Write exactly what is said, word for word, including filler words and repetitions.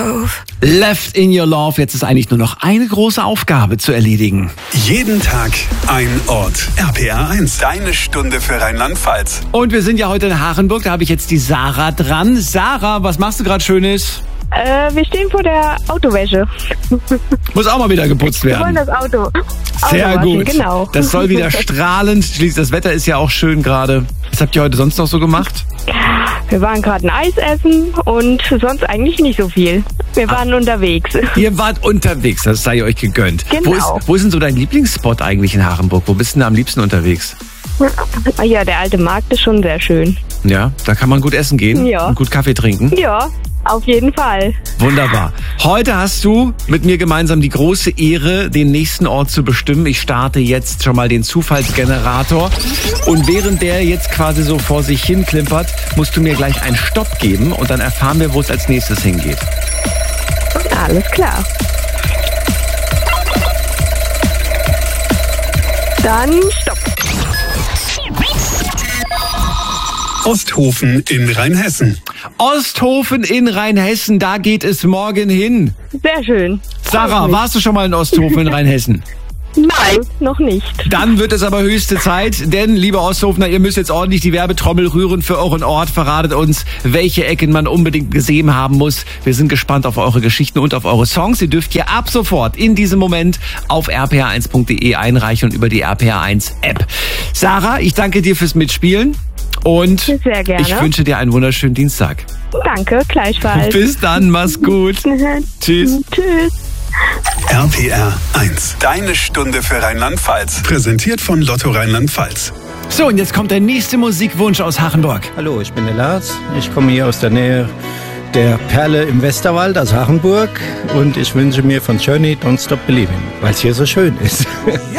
Left in Your Love. Jetzt ist eigentlich nur noch eine große Aufgabe zu erledigen. Jeden Tag ein Ort. R P R eins. Deine Stunde für Rheinland-Pfalz. Und wir sind ja heute in Hachenburg. Da habe ich jetzt die Sarah dran. Sarah, was machst du gerade Schönes? Äh, wir stehen vor der Autowäsche. Muss auch mal wieder geputzt Wir wollen werden. das Auto. Sehr Auto waschen, gut. Genau. Das soll wieder strahlend. Schließlich das Wetter ist ja auch schön gerade. Was habt ihr heute sonst noch so gemacht? Wir waren gerade ein Eis essen und sonst eigentlich nicht so viel. Wir waren unterwegs. Ihr wart unterwegs, das sei euch gegönnt. Genau. Wo ist, wo ist denn so dein Lieblingsspot eigentlich in Hachenburg? Wo bist du denn am liebsten unterwegs? Ja, der alte Markt ist schon sehr schön. Ja, da kann man gut essen gehen Ja. und gut Kaffee trinken. Ja, auf jeden Fall. Wunderbar. Heute hast du mit mir gemeinsam die große Ehre, den nächsten Ort zu bestimmen. Ich starte jetzt schon mal den Zufallsgenerator. Und während der jetzt quasi so vor sich hin klimpert, musst du mir gleich einen Stopp geben und dann erfahren wir, wo es als nächstes hingeht. Alles klar. Dann stopp. Osthofen in Rheinhessen. Osthofen in Rheinhessen, da geht es morgen hin. Sehr schön. Sarah, warst du schon mal in Osthofen in Rheinhessen? Nein, noch nicht. Dann wird es aber höchste Zeit, denn, liebe Osthofener, ihr müsst jetzt ordentlich die Werbetrommel rühren für euren Ort. Verratet uns, welche Ecken man unbedingt gesehen haben muss. Wir sind gespannt auf eure Geschichten und auf eure Songs. Ihr dürft ihr ab sofort in diesem Moment auf r p r eins punkt d e einreichen und über die R P R eins App. Sarah, ich danke dir fürs Mitspielen und Sehr gerne. ich wünsche dir einen wunderschönen Dienstag. Danke, gleichfalls. Bis dann, mach's gut. Tschüss. Tschüss. R P R eins. Deine Stunde für Rheinland-Pfalz. Präsentiert von Lotto Rheinland-Pfalz. So, und jetzt kommt der nächste Musikwunsch aus Hachenburg. Hallo, ich bin der Lars. Ich komme hier aus der Nähe der Perle im Westerwald, aus Hachenburg. Und ich wünsche mir von Journey Don't Stop Believing, weil es hier so schön ist.